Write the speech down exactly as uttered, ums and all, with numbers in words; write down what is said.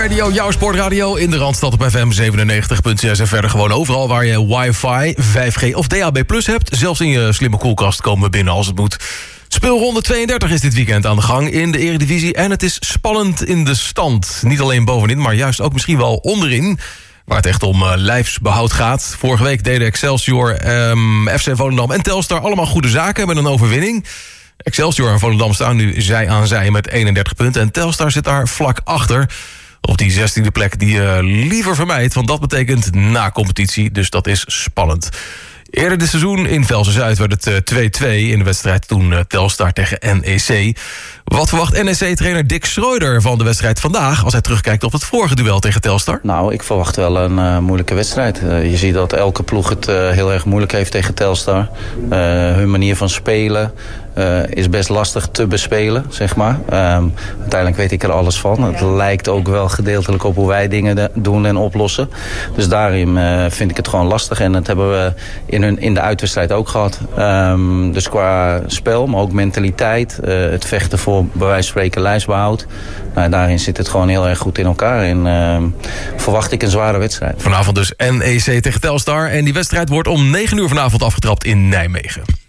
Radio, jouw sportradio in de Randstad op F M zevenennegentig komma zes en verder gewoon overal waar je wifi, vijf G of D A B plus hebt. Zelfs in je slimme koelkast komen we binnen als het moet. Speelronde tweeëndertig is dit weekend aan de gang in de Eredivisie en het is spannend in de stand. Niet alleen bovenin, maar juist ook misschien wel onderin, waar het echt om uh, lijfsbehoud gaat. Vorige week deden Excelsior, um, F C Volendam en Telstar allemaal goede zaken met een overwinning. Excelsior en Volendam staan nu zij aan zij met eenendertig punten en Telstar zit daar vlak achter op die zestiende plek die je liever vermijdt, want dat betekent na competitie, dus dat is spannend. Eerder dit seizoen in Velsen-Zuid werd het twee-twee in de wedstrijd toen Telstar tegen N E C. Wat verwacht N E C-trainer Dick Schreuder van de wedstrijd vandaag als hij terugkijkt op het vorige duel tegen Telstar? Nou, ik verwacht wel een uh, moeilijke wedstrijd. Uh, je ziet dat elke ploeg het uh, heel erg moeilijk heeft tegen Telstar. Uh, hun manier van spelen uh, is best lastig te bespelen, zeg maar. Um, uiteindelijk weet ik er alles van. Het lijkt ook wel gedeeltelijk op hoe wij dingen de, doen en oplossen. Dus daarin uh, vind ik het gewoon lastig. En dat hebben we in, hun, in de uitwedstrijd ook gehad. Um, dus qua spel, maar ook mentaliteit, uh, het vechten voor bij wijze van spreken lijfsbehoud. Nou, daarin zit het gewoon heel erg goed in elkaar. En uh, verwacht ik een zware wedstrijd. Vanavond dus N E C tegen Telstar. En die wedstrijd wordt om negen uur vanavond afgetrapt in Nijmegen.